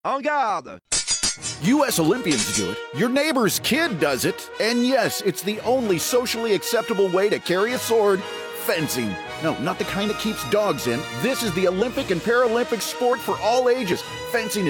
En garde! U.S. Olympians do it. Your neighbor's kid does it. And yes, it's the only socially acceptable way to carry a sword. Fencing. No, not the kind that keeps dogs in. This is the Olympic and Paralympic sport for all ages. Fencing